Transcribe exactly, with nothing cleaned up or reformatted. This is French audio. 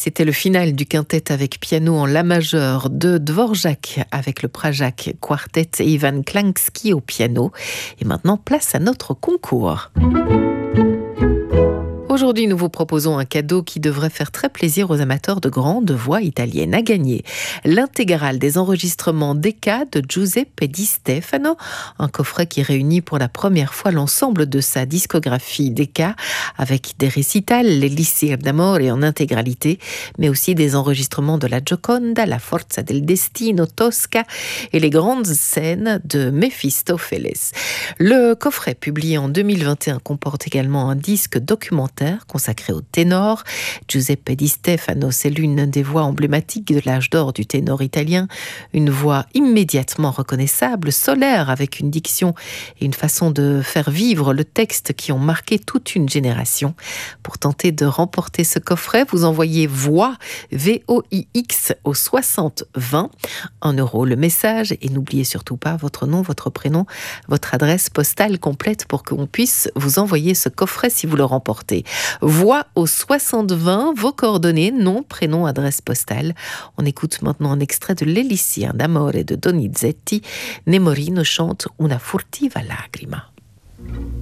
C'était le final du quintet avec piano en la majeur de Dvorak avec le Prajak Quartet et Ivan Klansky au piano. Et maintenant, place à notre concours. Aujourd'hui, nous vous proposons un cadeau qui devrait faire très plaisir aux amateurs de grandes voix italiennes. À gagner l'intégrale des enregistrements Decca de Giuseppe Di Stefano, un coffret qui réunit pour la première fois l'ensemble de sa discographie Decca, avec des récitals, les L'Elixir d'Amore en intégralité, mais aussi des enregistrements de la Gioconda, la Forza del Destino, Tosca et les grandes scènes de Mephistopheles. Le coffret, publié en deux mille vingt et un, comporte également un disque documentaire consacré au ténor. Giuseppe Di Stefano, c'est l'une des voix emblématiques de l'âge d'or du ténor italien, une voix immédiatement reconnaissable, solaire, avec une diction et une façon de faire vivre le texte qui ont marqué toute une génération. Pour tenter de remporter ce coffret, vous envoyez voix, V O I X, au soixante vingt, un euro le message, et n'oubliez surtout pas votre nom, votre prénom, votre adresse postale complète pour qu'on puisse vous envoyer ce coffret si vous le remportez. Voix au soixante vingt, vos coordonnées, nom, prénom, adresse postale. On écoute maintenant un extrait de L'Elixir d'Amore de Donizetti. Nemorino chante Una furtiva lagrima.